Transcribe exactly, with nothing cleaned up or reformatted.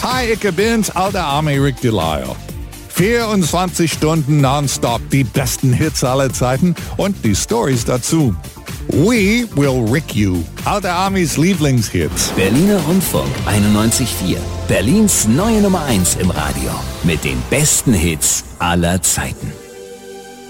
Hi, ich bin's, alter Army Rick Delisle. vierundzwanzig Stunden nonstop, die besten Hits aller Zeiten und die Stories dazu. We will Rick you, alter Armys Lieblingshits. Berliner Rundfunk einundneunzig Komma vier. Berlins neue Nummer eins im Radio. Mit den besten Hits aller Zeiten.